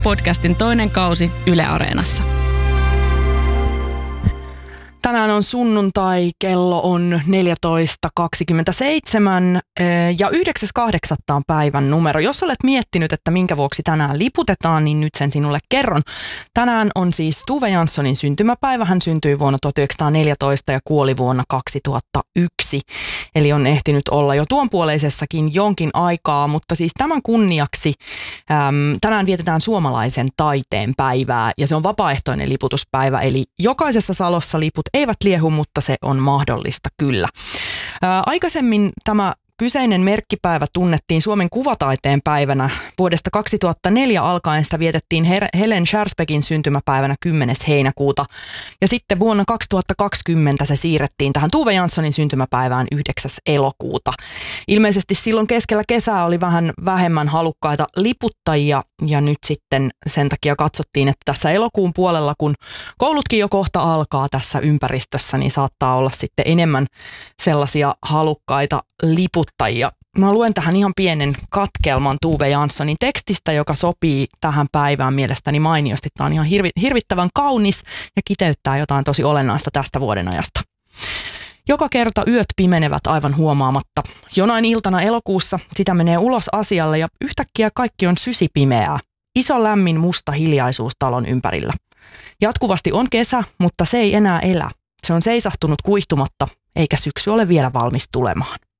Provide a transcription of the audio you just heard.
podcastin toinen kausi Yle Areenassa. Tänään on sunnuntai, kello on 14.27 ja 9.8. on päivän numero. Jos olet miettinyt, että minkä vuoksi tänään liputetaan, niin nyt sen sinulle kerron. Tänään on siis Tove Janssonin syntymäpäivä. Hän syntyi vuonna 1914 ja kuoli vuonna 2001. Eli on ehtinyt olla jo tuonpuoleisessakin jonkin aikaa, mutta siis tämän kunniaksi tänään vietetään suomalaisen taiteen päivää ja se on vapaaehtoinen liputuspäivä. Eli jokaisessa salossa liput eivät liehu, mutta se on mahdollista kyllä. Aikaisemmin tämä kyseinen merkkipäivä tunnettiin Suomen kuvataiteen päivänä. Vuodesta 2004 alkaen sitä vietettiin Helen Schersbeckin syntymäpäivänä 10. heinäkuuta. Ja sitten vuonna 2020 se siirrettiin tähän Tove Janssonin syntymäpäivään 9. elokuuta. Ilmeisesti silloin keskellä kesää oli vähän vähemmän halukkaita liputtajia ja nyt sitten sen takia katsottiin, että tässä elokuun puolella, kun koulutkin jo kohta alkaa tässä ympäristössä, niin saattaa olla sitten enemmän sellaisia halukkaita liputtajia. Mä luen tähän ihan pienen katkelman Tove Janssonin tekstistä, joka sopii tähän päivään mielestäni mainiosti. Tämä on ihan hirvittävän kaunis ja kiteyttää jotain tosi olennaista tästä vuodenajasta. Joka kerta yöt pimenevät aivan huomaamatta. Jonain iltana elokuussa sitä menee ulos asialle ja yhtäkkiä kaikki on sysipimeää. Iso lämmin musta hiljaisuus talon ympärillä. Jatkuvasti on kesä, mutta se ei enää elä. Se on seisahtunut kuihtumatta, eikä syksy ole vielä valmis tulemaan.